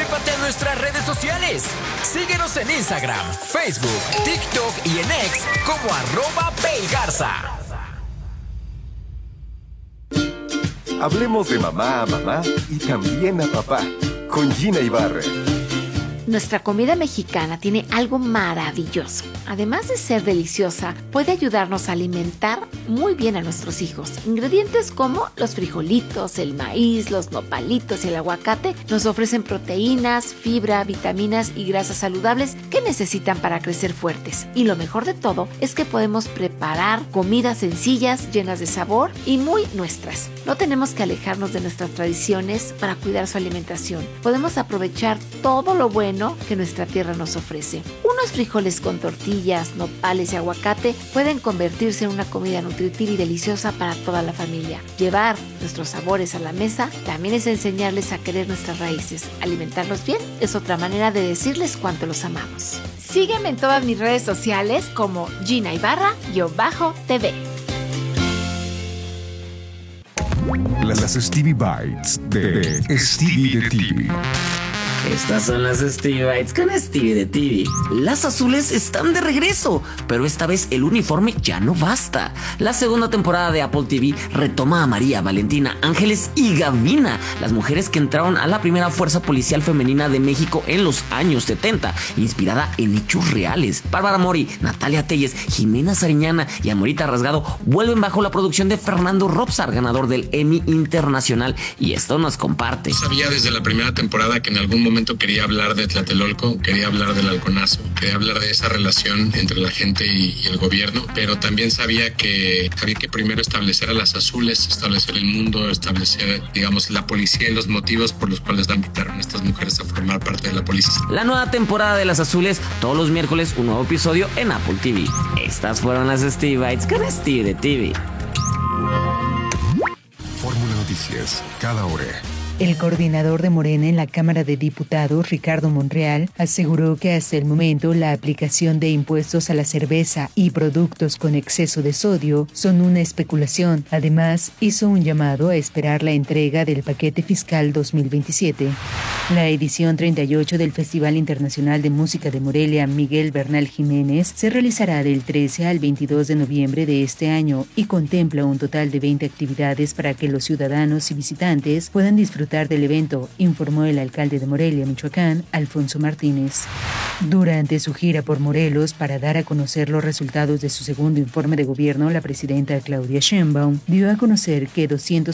Trépate a nuestras redes sociales. Síguenos en Instagram, Facebook, TikTok y en X como @PayGarza. Hablemos de mamá a mamá y también a papá con Gina Ibarra. Nuestra comida mexicana tiene algo maravilloso. Además de ser deliciosa, puede ayudarnos a alimentar muy bien a nuestros hijos. Ingredientes como los frijolitos, el maíz, los nopalitos y el aguacate nos ofrecen proteínas, fibra, vitaminas y grasas saludables que necesitan para crecer fuertes. Y lo mejor de todo es que podemos preparar comidas sencillas, llenas de sabor y muy nuestras. No tenemos que alejarnos de nuestras tradiciones para cuidar su alimentación. Podemos aprovechar todo lo bueno que nuestra tierra nos ofrece. Unos frijoles con tortillas, nopales y aguacate pueden convertirse en una comida nutritiva y deliciosa para toda la familia. Llevar nuestros sabores a la mesa también es enseñarles a querer nuestras raíces. Alimentarlos bien es otra manera de decirles cuánto los amamos. Sígueme en todas mis redes sociales como Gina Ibarra-TV. Las Stevie Bites de Stevie de TV. Estas son las Stevie Bites con Stevie de TV. Las azules están de regreso, pero esta vez el uniforme ya no basta. La segunda temporada de Apple TV retoma a María, Valentina, Ángeles y Gavina, las mujeres que entraron a la primera fuerza policial femenina de México en los años 70, inspirada en hechos reales. Bárbara Mori, Natalia Telles, Jimena Sariñana y Amorita Rasgado vuelven bajo la producción de Fernando Robsar, ganador del Emmy Internacional, y esto nos comparte. Sabía desde la primera temporada que en algún momento quería hablar de Tlatelolco, quería hablar del halconazo, quería hablar de esa relación entre la gente y el gobierno, pero también sabía que había que primero establecer a las azules, establecer el mundo, establecer, digamos, la policía y los motivos por los cuales invitaron a estas mujeres a formar parte de la policía. La nueva temporada de Las Azules, todos los miércoles un nuevo episodio en Apple TV. Estas fueron las Stevie Bites con Stevie de TV. Fórmula Noticias, cada hora. El coordinador de Morena en la Cámara de Diputados, Ricardo Monreal, aseguró que hasta el momento la aplicación de impuestos a la cerveza y productos con exceso de sodio son una especulación. Además, hizo un llamado a esperar la entrega del paquete fiscal 2027. La edición 38 del Festival Internacional de Música de Morelia Miguel Bernal Jiménez se realizará del 13 al 22 de noviembre de este año y contempla un total de 20 actividades para que los ciudadanos y visitantes puedan disfrutar del evento, informó el alcalde de Morelia, Michoacán, Alfonso Martínez. Durante su gira por Morelos para dar a conocer los resultados de su segundo informe de gobierno, la presidenta Claudia Sheinbaum dio a conocer que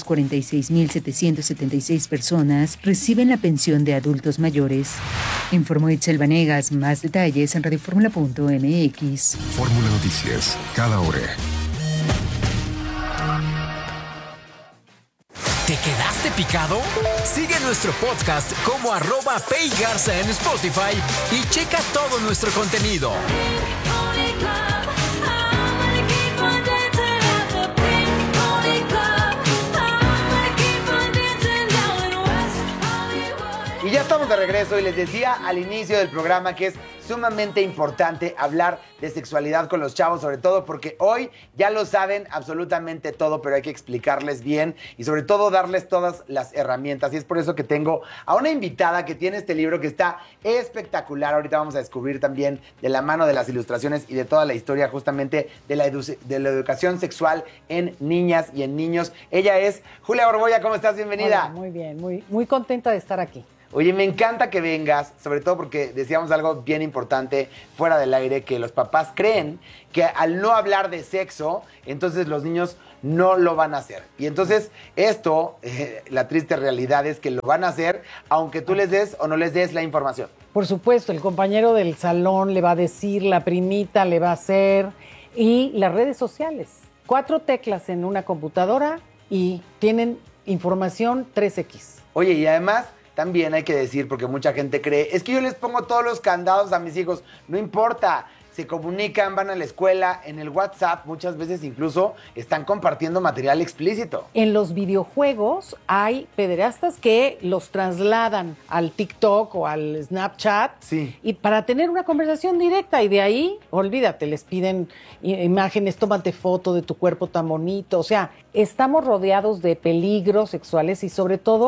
246,776 personas reciben la pensión de adultos mayores. Informó Itzel Vanegas. Más detalles en radioformula.mx. Fórmula Noticias, cada hora. ¿Te quedaste picado? Sigue nuestro podcast como @PayGarza en Spotify y checa todo nuestro contenido. Y ya estamos de regreso y les decía al inicio del programa que es sumamente importante hablar de sexualidad con los chavos, sobre todo porque hoy ya lo saben absolutamente todo, pero hay que explicarles bien y sobre todo darles todas las herramientas. Y es por eso que tengo a una invitada que tiene este libro que está espectacular. Ahorita vamos a descubrir también de la mano de las ilustraciones y de toda la historia justamente de la educación sexual en niñas y en niños. Ella es Julia Borbolla. ¿Cómo estás? Bienvenida. Hola, muy bien, muy contenta de estar aquí. Oye, me encanta que vengas, sobre todo porque decíamos algo bien importante fuera del aire, que los papás creen que al no hablar de sexo, entonces los niños no lo van a hacer. Y entonces esto, la triste realidad es que lo van a hacer aunque tú les des o no les des la información. Por supuesto, el compañero del salón le va a decir, la primita le va a hacer, y las redes sociales. 4 teclas en una computadora y tienen información 3X. Oye, y además también hay que decir, porque mucha gente cree, es que yo les pongo todos los candados a mis hijos. No importa, se comunican, van a la escuela, en el WhatsApp muchas veces incluso están compartiendo material explícito. En los videojuegos hay pederastas que los trasladan al TikTok o al Snapchat, sí, y para tener una conversación directa, y de ahí, olvídate, les piden imágenes, tómate foto de tu cuerpo tan bonito. O sea, estamos rodeados de peligros sexuales y sobre todo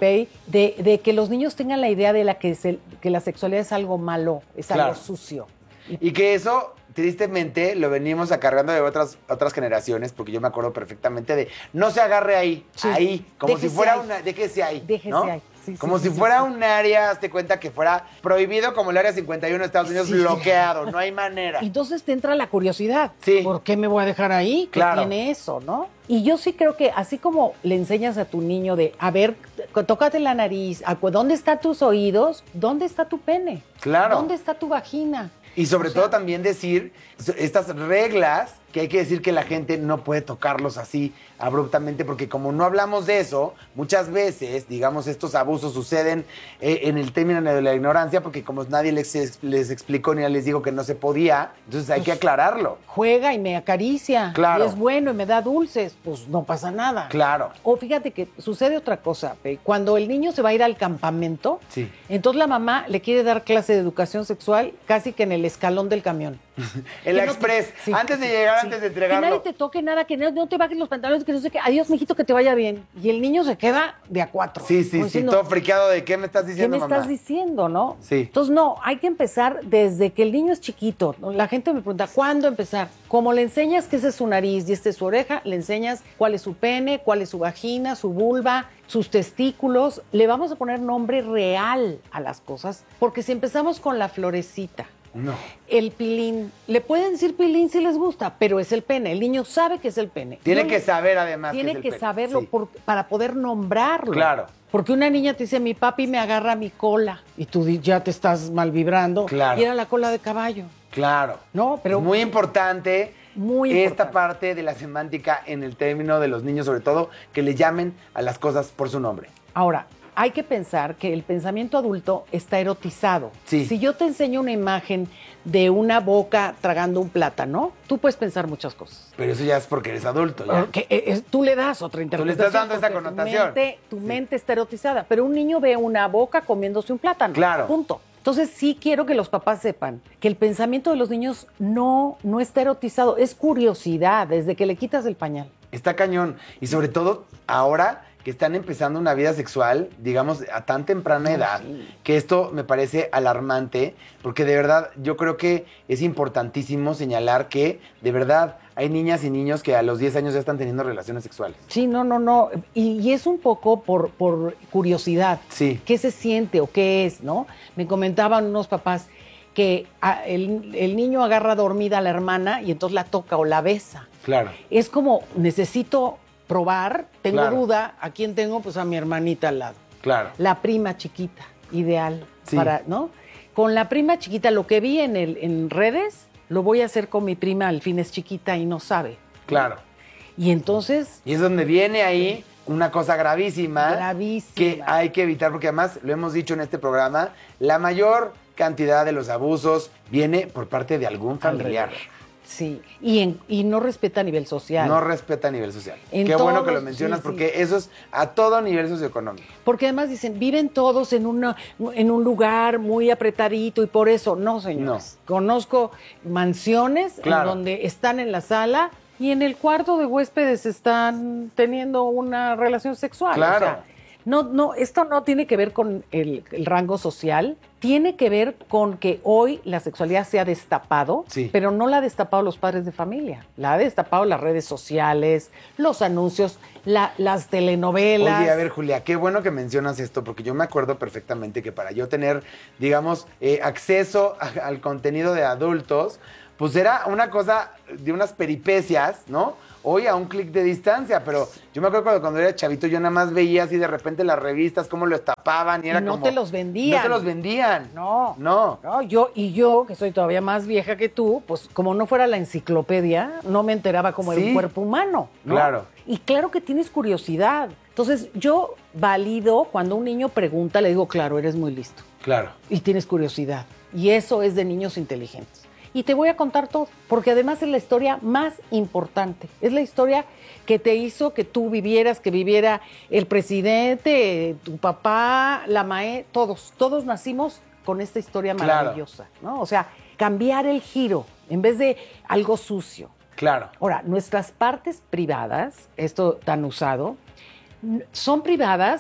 Pei, de que los niños tengan la idea de que la sexualidad es algo malo, es algo sucio. Y que eso, tristemente, lo venimos acarreando de otras generaciones, porque yo me acuerdo perfectamente de no se agarre ahí, ahí, como Déjese si fuera ahí. déjese ahí. Déjese ¿no? ahí. Sí, como sí, si sí, fuera sí. un área, hazte cuenta que fuera prohibido como el área 51 de Estados Unidos, bloqueado, no hay manera. Entonces te entra la curiosidad. Sí. ¿Por qué me voy a dejar ahí? ¿Qué Claro. tiene eso, no? Y yo sí creo que así como le enseñas a tu niño de, a ver, tócate la nariz, ¿dónde están tus oídos? ¿Dónde está tu pene? Claro. ¿Dónde está tu vagina? Y sobre todo también decir estas reglas que hay que decir que la gente no puede tocarlos así abruptamente, porque como no hablamos de eso, muchas veces, digamos, estos abusos suceden en el término de la ignorancia, porque como nadie les explicó ni les dijo que no se podía, entonces hay que aclararlo. Juega y me acaricia. Claro. Y es bueno y me da dulces. Pues no pasa nada. Claro. O fíjate que sucede otra cosa, Pe. Cuando el niño se va a ir al campamento, Sí. entonces la mamá le quiere dar clase de educación sexual casi que en el escalón del camión. El Que no express, te- sí, antes de sí, llegar, sí. antes de Que nadie entregarlo. te toque nada, que no te bajes los pantalones, que no sé qué. Adiós, mijito, que te vaya bien. Y el niño se queda de a cuatro. Sí, Como diciendo, todo friqueado de qué me estás ¿qué diciendo, me mamá. estás diciendo, no? Sí. Entonces, no, hay que empezar desde que el niño es chiquito. La gente me pregunta, ¿cuándo empezar? Como le enseñas que esa es su nariz y esta es su oreja, le enseñas cuál es su pene, cuál es su vagina, su vulva, sus testículos. Le vamos a poner nombre real a las cosas, porque si empezamos con la florecita, No. el pilín, le pueden decir pilín si les gusta, pero es el pene. El niño sabe que es el pene. Tiene Yo que le- saber además Tiene es el que pene. saberlo Sí. para poder nombrarlo. Claro. Porque una niña te dice, mi papi me agarra mi cola, y tú ya te estás mal vibrando. Claro. Y era la cola de caballo. Claro. No, pero- Es muy importante Muy esta importante. parte de la semántica en el término de los niños, sobre todo, que le llamen a las cosas por su nombre. Ahora, hay que pensar que el pensamiento adulto está erotizado. Sí. Si yo te enseño una imagen de una boca tragando un plátano, tú puedes pensar muchas cosas. Pero eso ya es porque eres adulto, ya. Porque tú le das otra interpretación. estás dando esa porque connotación. Tu mente está erotizada, pero un niño ve una boca comiéndose un plátano. Claro. Punto. Entonces sí quiero que los papás sepan que el pensamiento de los niños no está erotizado, es curiosidad desde que le quitas el pañal. Está cañón. Y sobre todo ahora que están empezando una vida sexual, digamos, a tan temprana edad, que esto me parece alarmante, porque de verdad yo creo que es importantísimo señalar que de verdad hay niñas y niños que a los 10 años ya están teniendo relaciones sexuales. Sí, no. Y es un poco por curiosidad. Sí. ¿Qué se siente o qué es, no? Me comentaban unos papás que el niño agarra dormida a la hermana y entonces la toca o la besa. Claro. Es como, necesito probar, tengo Claro. duda, ¿a quién tengo? Pues a mi hermanita al lado. Claro. La prima chiquita, ideal, Sí. para, ¿no? Con la prima chiquita, lo que vi en redes, lo voy a hacer con mi prima, al fin es chiquita y no sabe. Claro. Y entonces, Y es donde viene ahí una cosa gravísima. Gravísima. Que hay que evitar, porque además, lo hemos dicho en este programa, la mayor cantidad de los abusos viene por parte de algún familiar. sí, y no respeta a nivel social. No respeta a nivel social. En Qué bueno que todos, lo mencionas, sí, porque sí. eso es a todo nivel socioeconómico. Porque además dicen, viven todos en un lugar muy apretadito y por eso, no, señores. Conozco mansiones Claro. en donde están en la sala y en el cuarto de huéspedes están teniendo una relación sexual. Claro. O sea, esto no tiene que ver con el rango social, tiene que ver con que hoy la sexualidad se ha destapado, Sí. pero no la ha destapado los padres de familia, la ha destapado las redes sociales, los anuncios, las telenovelas. Oye, a ver, Julia, qué bueno que mencionas esto, porque yo me acuerdo perfectamente que para yo tener, digamos, acceso al contenido de adultos, pues era una cosa de unas peripecias, ¿no? Hoy a un clic de distancia, pero yo me acuerdo cuando era chavito, yo nada más veía así de repente las revistas, cómo lo estapaban y era no como... te los vendían. No te los vendían. No. No. No, yo, que soy todavía más vieja que tú, pues como no fuera la enciclopedia, no me enteraba como Sí. el cuerpo humano, ¿no? Claro. Y claro que tienes curiosidad. Entonces, yo valido cuando un niño pregunta, le digo, claro, eres muy listo Claro. y tienes curiosidad. Y eso es de niños inteligentes. Y te voy a contar todo, porque además es la historia más importante. Es la historia que te hizo que tú vivieras, que viviera el presidente, tu papá, la todos nacimos con esta historia Claro. maravillosa, ¿no? O sea, cambiar el giro en vez de algo sucio. Claro. Ahora, nuestras partes privadas, esto tan usado, son privadas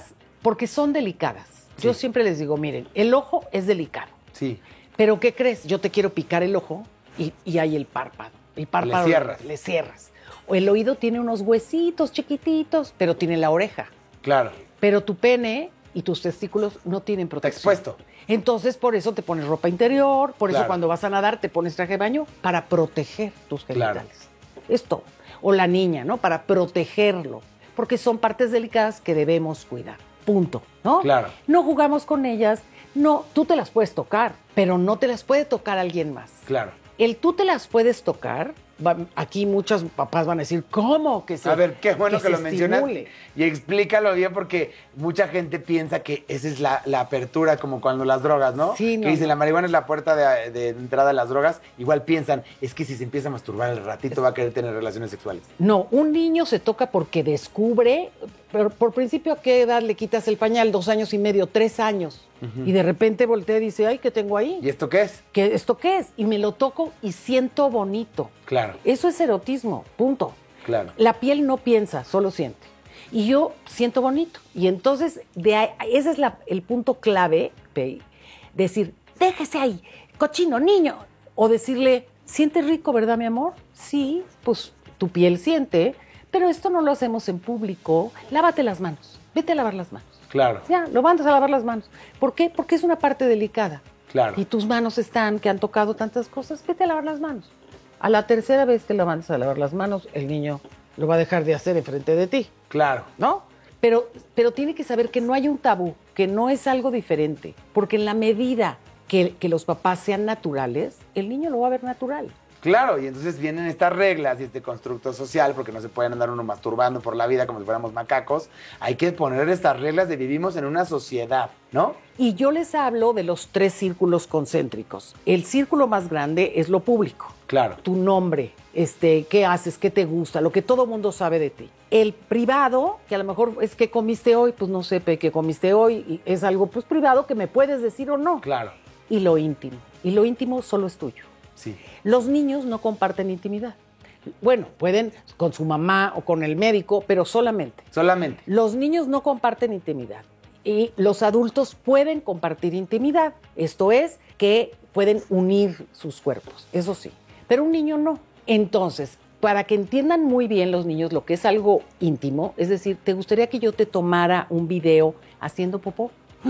porque son delicadas. Sí. Yo siempre les digo, miren, el ojo es delicado. Sí. Pero ¿qué crees? Yo te quiero picar el ojo y hay el párpado. El párpado le cierras. O el oído tiene unos huesitos chiquititos, pero tiene la oreja. Claro. Pero tu pene y tus testículos no tienen Está protección. expuesto. Entonces, por eso te pones ropa interior, por eso Claro. cuando vas a nadar te pones traje de baño, para proteger tus Claro. genitales. Esto. O la niña, ¿no? Para protegerlo. Porque son partes delicadas que debemos cuidar. Punto, ¿no? Claro. No jugamos con ellas. No, tú te las puedes tocar, pero no te las puede tocar alguien más. Claro. El tú te las puedes tocar, aquí muchos papás van a decir, ¿cómo? Que se, A ver, qué bueno que lo se mencionas. estimule. Y explícalo bien porque mucha gente piensa que esa es la apertura, como cuando las drogas, ¿no? Sí, que no, dicen, no. la marihuana es la puerta de entrada a las drogas. Igual piensan, es que si se empieza a masturbar al ratito va a querer tener relaciones sexuales. No, un niño se toca porque descubre, pero por principio, ¿a qué edad le quitas el pañal? 2 años y medio, 3 años. Y de repente voltea y dice, ay, ¿qué tengo ahí? ¿Y esto qué es? ¿Esto qué es? Y me lo toco y siento bonito. Claro, Eso es erotismo, punto. claro. La piel no piensa, solo siente. Y yo siento bonito. Y entonces, ese es el punto clave, Pei. Decir, déjese ahí, cochino, niño. O decirle, siente rico, ¿verdad, mi amor? Sí, pues tu piel siente, pero esto no lo hacemos en público. Lávate las manos, vete a lavar las manos. Claro, Ya, lo mandas a lavar las manos. ¿Por qué? Porque es una parte delicada. claro. Y tus manos están, que han tocado tantas cosas, vete a lavar las manos. A la tercera vez que lo mandas a lavar las manos, el niño lo va a dejar de hacer enfrente de ti, Claro. ¿no? Pero tiene que saber que no hay un tabú, que no es algo diferente, porque en la medida que los papás sean naturales, el niño lo va a ver natural. Claro, y entonces vienen estas reglas y este constructo social, porque no se pueden andar uno masturbando por la vida como si fuéramos macacos. Hay que poner estas reglas de vivimos en una sociedad, ¿no? Y yo les hablo de los 3 círculos concéntricos. El círculo más grande es lo público. Claro. Tu nombre, qué haces, qué te gusta, lo que todo mundo sabe de ti. El privado, que a lo mejor es que comiste hoy, pues no sé, qué comiste hoy, y es algo pues privado que me puedes decir o no. Claro, Y lo íntimo solo es tuyo. sí. Los niños no comparten intimidad. Bueno, pueden con su mamá o con el médico, pero solamente. Solamente. Los niños no comparten intimidad y los adultos pueden compartir intimidad. Esto es, que pueden unir sus cuerpos, eso sí, pero un niño no. Entonces, para que entiendan muy bien los niños lo que es algo íntimo, es decir, ¿te gustaría que yo te tomara un video haciendo popó?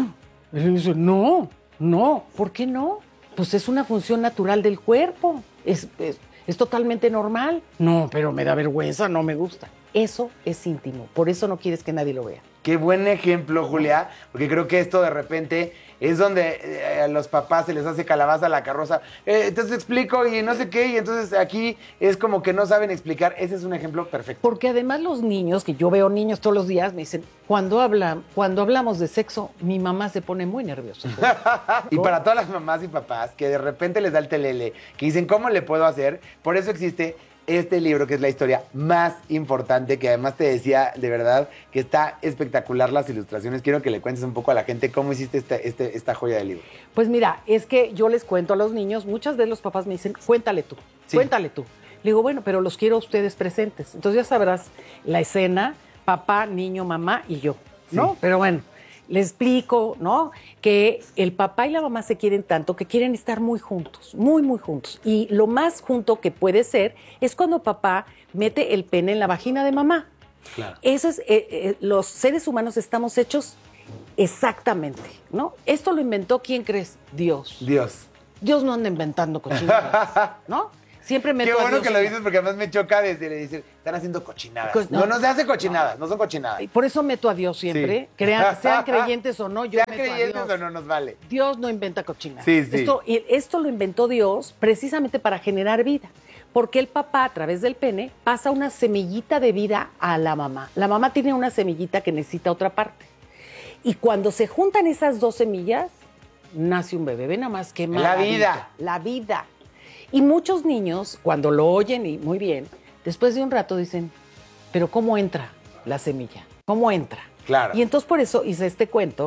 Y le dice, no, ¿por qué no? Pues es una función natural del cuerpo, es totalmente normal. No, pero me da vergüenza, no me gusta. Eso es íntimo, por eso no quieres que nadie lo vea. Qué buen ejemplo, Julia, porque creo que esto de repente es donde a los papás se les hace calabaza a la carroza. Entonces explico y no sé qué, y entonces aquí es como que no saben explicar. Ese es un ejemplo perfecto. Porque además los niños, que yo veo niños todos los días, me dicen, cuando hablamos de sexo, mi mamá se pone muy nerviosa. Y para todas las mamás y papás que de repente les da el telele, que dicen, ¿cómo le puedo hacer? Por eso existe este libro, que es la historia más importante, que además te decía, de verdad, que está espectacular las ilustraciones. Quiero que le cuentes un poco a la gente cómo hiciste esta joya de libro. Pues mira, es que yo les cuento a los niños, muchas veces los papás me dicen, cuéntale tú, Sí. cuéntale tú. Le digo, bueno, pero los quiero a ustedes presentes. Entonces ya sabrás la escena, papá, niño, mamá y yo, ¿no? Sí. Pero bueno, les explico, ¿no? Que el papá y la mamá se quieren tanto que quieren estar muy juntos, muy, muy juntos. Y lo más junto que puede ser es cuando papá mete el pene en la vagina de mamá. Claro. Eso es, los seres humanos estamos hechos exactamente, ¿no? Esto lo inventó, ¿quién crees? Dios. Dios. Dios no anda inventando cochinadas, ¿no? Siempre me Qué bueno que lo dices porque además me choca desde le dicen, están haciendo cochinadas. No se hace cochinadas, no son cochinadas. Por eso meto a Dios siempre. Sí. Sean creyentes o no, yo Sean meto a creyentes Dios. o no nos vale. Dios no inventa cochinadas. Sí, sí. Esto lo inventó Dios precisamente para generar vida. Porque el papá, a través del pene, pasa una semillita de vida a la mamá. La mamá tiene una semillita que necesita otra parte. Y cuando se juntan esas 2 semillas, nace un bebé. Ve nada más que La vida. La vida. Y muchos niños, cuando lo oyen y muy bien, después de un rato dicen, pero ¿cómo entra la semilla? ¿Cómo entra? Claro. Y entonces por eso hice este cuento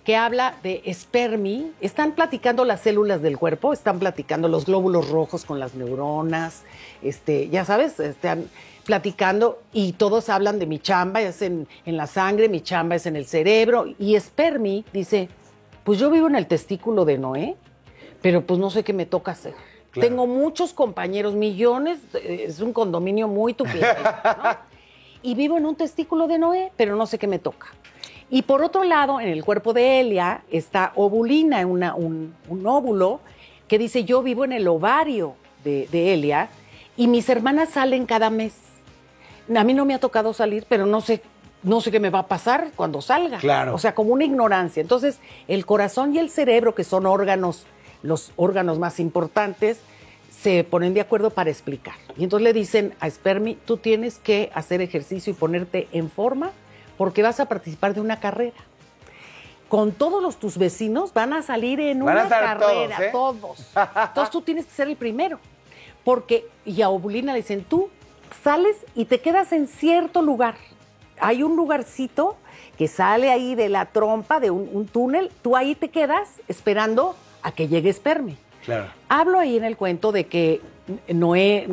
que habla de Spermi. Están platicando las células del cuerpo, están platicando los glóbulos rojos con las neuronas, ya sabes, están platicando y todos hablan de mi chamba, es en la sangre, mi chamba es en el cerebro. Y Spermi dice, pues yo vivo en el testículo de Noé, pero pues no sé qué me toca hacer. Claro. Tengo muchos compañeros, millones, es un condominio muy tupido, ¿no? Y vivo en un testículo de Noé, pero no sé qué me toca. Y por otro lado, en el cuerpo de Elia está Ovulina, un óvulo que dice, yo vivo en el ovario de Elia y mis hermanas salen cada mes. A mí no me ha tocado salir, pero no sé qué me va a pasar cuando salga. Claro. O sea, como una ignorancia. Entonces, el corazón y el cerebro, que son los órganos más importantes, se ponen de acuerdo para explicar. Y entonces le dicen a Spermi, tú tienes que hacer ejercicio y ponerte en forma porque vas a participar de una carrera. Con todos tus vecinos van a salir en una carrera, todos. Entonces tú tienes que ser el primero. Y a Ovulina le dicen, tú sales y te quedas en cierto lugar. Hay un lugarcito que sale ahí de la trompa, de un túnel, tú ahí te quedas esperando a que llegue Spermi. Claro. Hablo ahí en el cuento de que Noé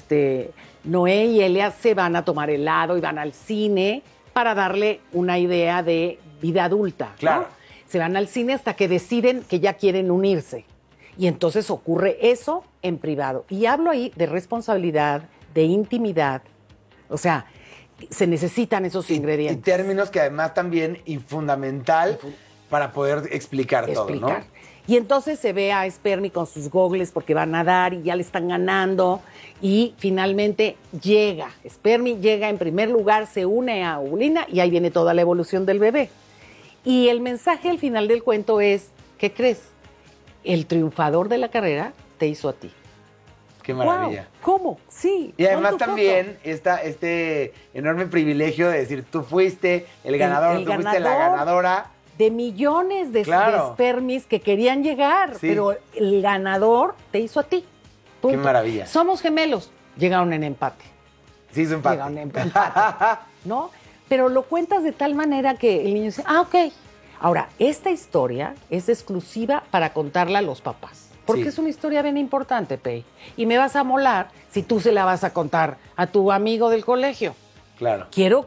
y Elia se van a tomar helado y van al cine para darle una idea de vida adulta. Claro. ¿no? Se van al cine hasta que deciden que ya quieren unirse. Y entonces ocurre eso en privado. Y hablo ahí de responsabilidad, de intimidad. O sea, se necesitan esos ingredientes. Y términos que además también y fundamental para poder explicar todo, ¿no? Y entonces se ve a Spermi con sus gogles porque va a nadar y ya le están ganando. Y finalmente Spermi llega en primer lugar, se une a Ovulina y ahí viene toda la evolución del bebé. Y el mensaje al final del cuento es, ¿qué crees? El triunfador de la carrera te hizo a ti. Qué maravilla. Wow, ¿cómo? Sí. Y además también este enorme privilegio de decir, tú fuiste el ganador, tú fuiste la ganadora. De millones de Spermis que querían llegar, pero el ganador te hizo a ti. Punto. Qué maravilla. Somos gemelos. Llegaron en empate. Sí, es empate. Llegaron en empate, ¿no? Pero lo cuentas de tal manera que el niño dice, ok. Ahora, esta historia es exclusiva para contarla a los papás. Porque es una historia bien importante, Pei. Y me vas a molar si tú se la vas a contar a tu amigo del colegio. Claro.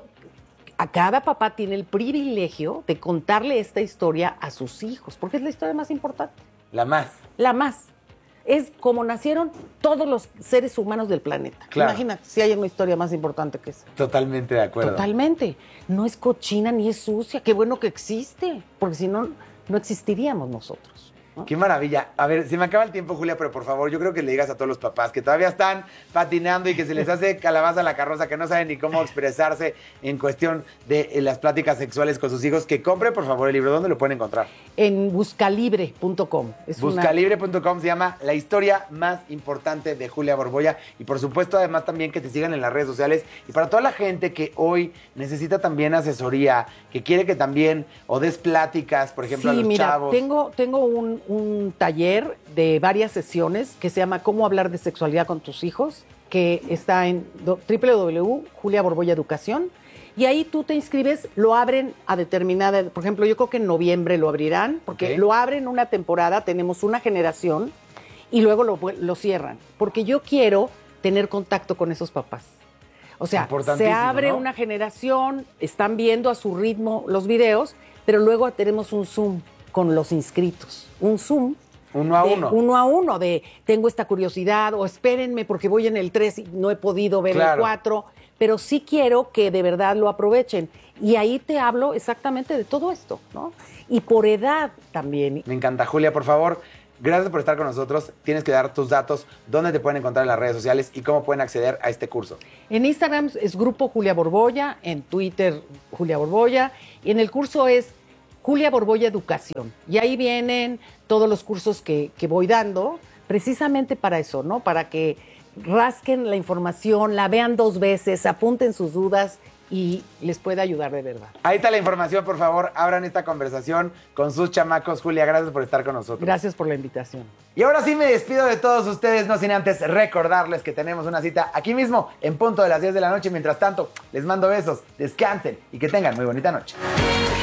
A cada papá tiene el privilegio de contarle esta historia a sus hijos, porque es la historia más importante. La más. La más. Es como nacieron todos los seres humanos del planeta. Claro. Imagínate si hay una historia más importante que esa. Totalmente de acuerdo. Totalmente. No es cochina ni es sucia. Qué bueno que existe, porque si no, no existiríamos nosotros. ¿No? Qué maravilla. A ver, se me acaba el tiempo, Julia, pero por favor, yo creo que le digas a todos los papás que todavía están patinando y que se les hace calabaza a la carroza, que no saben ni cómo expresarse en cuestión de las pláticas sexuales con sus hijos, que compren, por favor, el libro. ¿Dónde lo pueden encontrar? En buscalibre.com. Buscalibre.com se llama La historia más importante de Julia Borbolla. Y por supuesto, además, también que te sigan en las redes sociales. Y para toda la gente que hoy necesita también asesoría, que quiere que también o des pláticas, por ejemplo, a los chavos. Tengo un taller de varias sesiones que se llama Cómo hablar de sexualidad con tus hijos, que está en www.Julia Borbolla Educación. Y ahí tú te inscribes, lo abren a determinada, por ejemplo, yo creo que en noviembre lo abrirán, porque lo abren una temporada, tenemos una generación, y luego lo cierran. Porque yo quiero tener contacto con esos papás. O sea, se abre, ¿no?, una generación, están viendo a su ritmo los videos, pero luego tenemos un Zoom con los inscritos. Un Zoom. Uno a uno. Uno a uno, de tengo esta curiosidad, o espérenme porque voy en el 3 y no he podido ver el 4, pero sí quiero que de verdad lo aprovechen. Y ahí te hablo exactamente de todo esto, ¿no? Y por edad también. Me encanta, Julia, por favor, gracias por estar con nosotros. Tienes que dar tus datos, dónde te pueden encontrar en las redes sociales y cómo pueden acceder a este curso. En Instagram es Grupo Julia Borbolla, en Twitter Julia Borbolla, y en el curso es Julia Borbolla Educación. Y ahí vienen todos los cursos que voy dando, precisamente para eso, ¿no? Para que rasquen la información, la vean 2 veces, apunten sus dudas y les pueda ayudar de verdad. Ahí está la información, por favor, abran esta conversación con sus chamacos. Julia, gracias por estar con nosotros. Gracias por la invitación. Y ahora sí me despido de todos ustedes, no sin antes recordarles que tenemos una cita aquí mismo, en punto de las 10 de la noche. Mientras tanto, les mando besos, descansen y que tengan muy bonita noche.